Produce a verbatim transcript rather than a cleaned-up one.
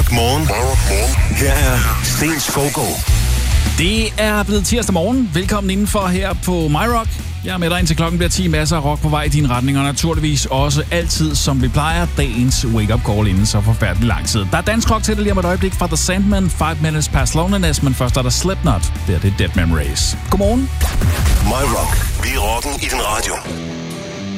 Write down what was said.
Rock Morgen. Her er Sten Skovgaard. Det er blevet tirsdag morgen. Velkommen indenfor her på My Rock. Jeg er med dig indtil klokken bliver ti. Masser af rock på vej i din retning, og naturligvis også altid, som vi plejer, dagens wake-up call inden så forfærdelig lang tid. Der er dansk rock til det lige om et øjeblik fra The Sandman, Five Minutes Past Loneliness, men først er der Slipknot. Det er det Dead Memories. Godmorgen. My Rock. Vi er rocken i din radio.